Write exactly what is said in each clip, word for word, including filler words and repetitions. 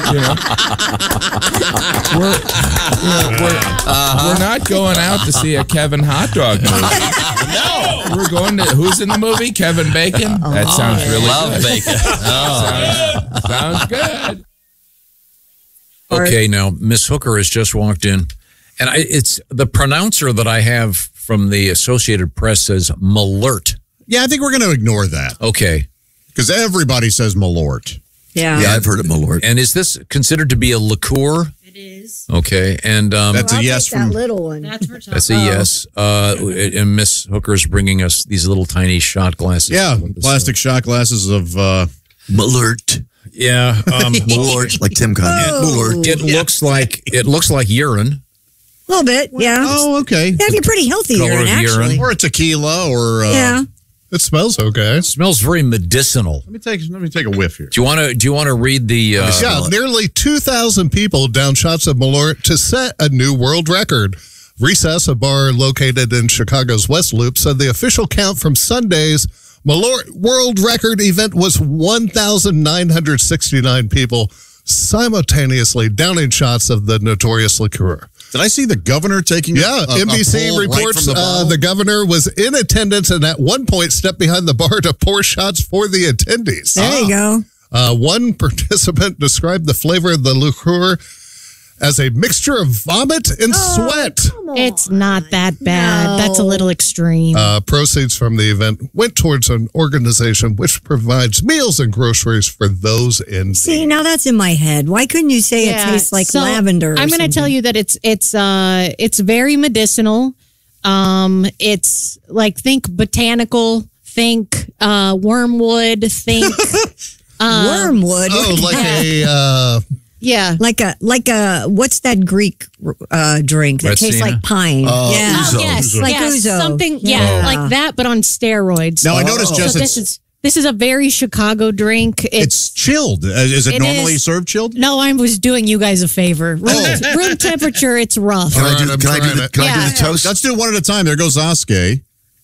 You know, we're, you know, we're, uh-huh. we're not going out to see a Kevin hot dog movie. No, we're going to. Who's in the movie? Kevin Bacon. Oh, that sounds yeah. really Love good. bacon. Oh, sounds, sounds good. Okay, now Miss Hooker has just walked in, and I, it's the pronouncer that I have from the Associated Press says Malort. Yeah, I think we're going to ignore that. Okay, because everybody says Malort. Yeah, yeah, I've heard of Malort. And is this considered to be a liqueur? It is. Okay, and um, that's well, a yes that from little one. That's for Tom. That's a yes. Uh, and Miss Hooker's bringing us these little tiny shot glasses. Yeah, plastic uh, shot glasses of uh, Malort. Yeah, um, Malort, like Tim Conway. Oh. Malort. It yeah. looks like it looks like urine. A little bit, yeah. Oh, okay. That'd be pretty healthy urine, actually. Urine. Or a tequila, or uh, yeah. It smells okay. It smells very medicinal. Let me take let me take a whiff here. Do you want to do you want to read the? Uh, yeah, nearly two thousand people down shots of Malort to set a new world record. Recess, a bar located in Chicago's West Loop, said the official count from Sunday's Malort world record event was one thousand nine hundred sixty-nine people simultaneously downing shots of the notorious liqueur. Did I see the governor taking Yeah, a, N B C a reports right the, uh, the governor was in attendance and at one point stepped behind the bar to pour shots for the attendees. There ah. you go. Uh, one participant described the flavor of the liqueur as a mixture of vomit and oh, sweat. It's not that bad. No. That's a little extreme. Uh, proceeds from the event went towards an organization which provides meals and groceries for those in need. See, now that's in my head. Why couldn't you say yeah. it tastes like so lavender? Or I'm going to tell you that it's it's uh it's very medicinal. Um, it's like think botanical, think uh, wormwood, think uh, wormwood. Oh, like a. Uh, Yeah, like a like a what's that Greek uh, drink that tastes like pine? Uh, yeah, ouzo. Oh, yes, like yes, ouzo. something. Yeah, yeah, like that, but on steroids. Now I noticed, so Jess, this is this is a very Chicago drink. It's, it's chilled. Uh, is it, it normally is, served chilled? No, I was doing you guys a favor. Room, oh. room temperature, it's rough. Can I do, can I do the, can yeah. I do the toast? Let's do one at a time. There goes Oskay.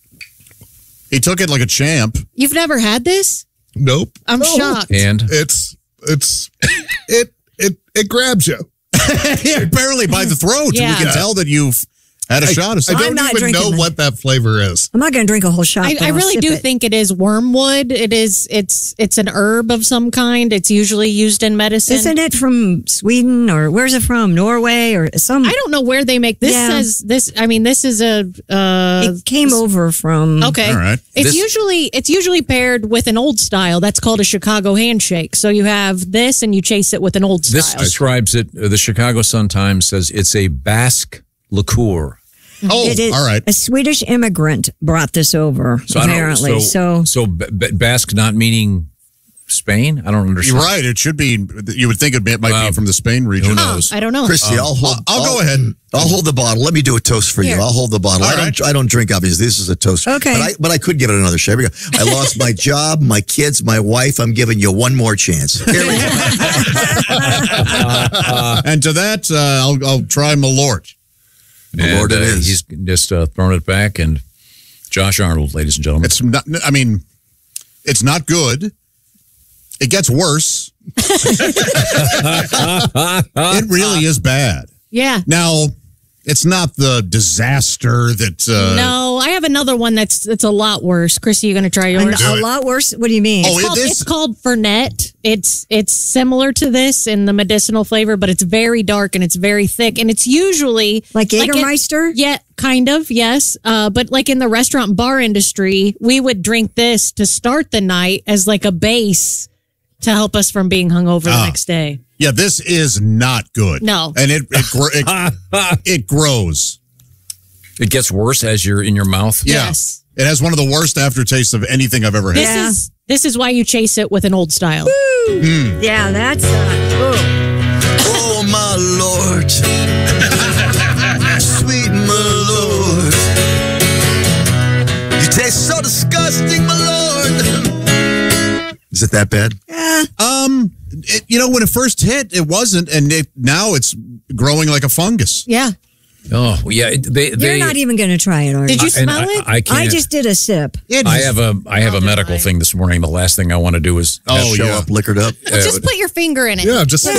He took it like a champ. You've never had this? Nope. I'm no. shocked. And it's it's it. It it grabs you. yeah, barely by the throat. Yeah. We can tell that you've had a I, shot of something. I don't even know that. what that flavor is. I'm not going to drink a whole shot. I, I really do it. think it is wormwood. It is. It's it's an herb of some kind. It's usually used in medicine. Isn't it from Sweden or where's it from? Norway or some? I don't know where they make this. Yeah. Says this. I mean, this is a. Uh, it came this, over from. Okay. All right. It's This- usually it's usually paired with an old style. That's called a Chicago handshake. So you have this and you chase it with an old style. this describes it. Uh, the Chicago Sun-Times says it's a Basque liqueur. Oh, It is, all right. A Swedish immigrant brought this over, So I don't- apparently. so So, so B- B- Basque not meaning Spain. I don't understand. You're right. It should be. You would think it might Wow. be from the Spain region. Who knows? I don't know. Christy, I'll hold. I'll, I'll go ahead. I'll hold the bottle. Let me do a toast for Here. you. I'll hold the bottle. All I don't. right. I don't drink. Obviously, this is a toast. Okay. But I, but I could give it another shot. Here we go. I lost my job, my kids, my wife. I'm giving you one more chance. Here we go. And to that, uh, I'll, I'll try Malort. And, it uh, is. He's just uh, thrown it back, and Josh Arnold, ladies and gentlemen. It's not. I mean, it's not good. It gets worse. It really is bad. Yeah. Now, it's not the disaster that. Uh, No, I have another one that's that's a lot worse. Chrissy, you going to try yours? A, a lot worse. What do you mean? Oh, It's it called, is- it's called Fernet. It's it's similar to this in the medicinal flavor, but it's very dark and it's very thick, and it's usually Like it- Jägermeister? yeah, kind of, yes. Uh, but like in the restaurant and bar industry, we would drink this to start the night as like a base to help us from being hungover Ah. the next day. Yeah, this is not good. No. and it it, gr- it, it grows. It gets worse as you're in your mouth. Yeah. Yes. It has one of the worst aftertastes of anything I've ever had. This Yeah. is this is why you chase it with an old style. Yeah, that's. Uh, Oh, my Lord. Sweet my Lord. You taste so disgusting, my Lord. is it that bad? yeah. Um, it, you know, when it first hit, it wasn't, and it, now it's growing like a fungus. Yeah. Oh, well, yeah. it- They, You're they, not even going to try it, are Did you and smell I, it? I, can't, I just did a sip. It I have a I have a Neither medical I. thing this morning. The last thing I want to do is Oh, Show yeah. up liquored up. uh, Just put your finger in it. Yeah, just